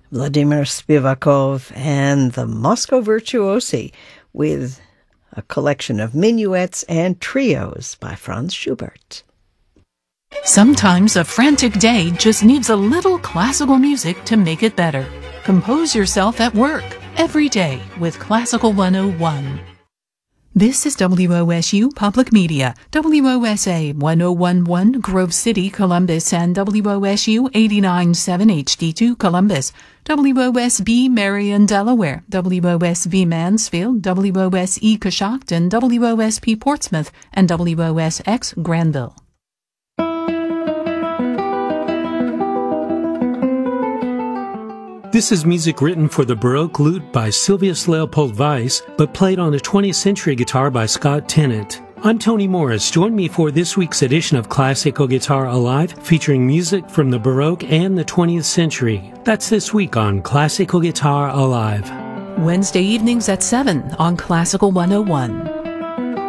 Vladimir Spivakov and the Moscow Virtuosi with a collection of minuets and trios by Franz Schubert. Sometimes a frantic day just needs a little classical music to make it better. Compose yourself at work every day with Classical 101. This is WOSU Public Media, WOSA 1011 Grove City, Columbus, and WOSU 89.7 HD2 Columbus, WOSB Marion, Delaware, WOSB Mansfield, WOSE Coshocton, WOSP Portsmouth, and WOSX Granville. This is music written for the Baroque lute by Silvius Leopold Weiss, but played on a 20th century guitar by Scott Tennant. I'm Tony Morris. Join me for this week's edition of Classical Guitar Alive, featuring music from the Baroque and the 20th century. That's this week on Classical Guitar Alive. Wednesday evenings at 7 on Classical 101.